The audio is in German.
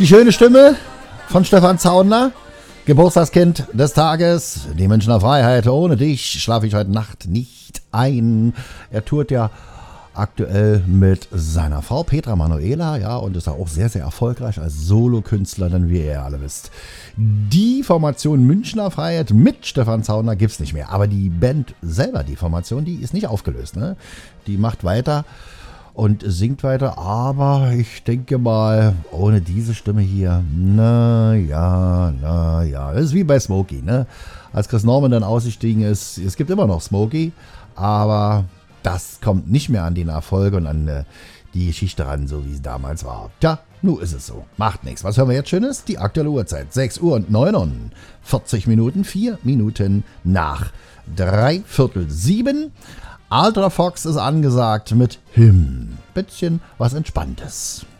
Die schöne Stimme von Stefan Zauner, Geburtstagskind des Tages, die Münchner Freiheit. Ohne dich schlafe ich heute Nacht nicht ein. Er tourt ja aktuell mit seiner Frau Petra Manuela, ja, und ist auch sehr, sehr erfolgreich als Solokünstler, denn wie ihr alle wisst. Die Formation Münchner Freiheit mit Stefan Zauner gibt's nicht mehr, aber die Band selber, die Formation, die ist nicht aufgelöst, ne? Die macht weiter und singt weiter, aber ich denke mal, ohne diese Stimme hier, na ja, das ist wie bei Smokey, ne? Als Chris Norman dann ausgestiegen ist, es gibt immer noch Smokey, aber das kommt nicht mehr an den Erfolg und an die Geschichte ran, so wie es damals war. Tja, nun ist es so. Macht nichts. Was hören wir jetzt Schönes? Die aktuelle Uhrzeit. 6 Uhr und 49 Minuten, 4 Minuten nach 6:45. Ultra Fox ist angesagt mit Hymn. Bisschen was Entspanntes.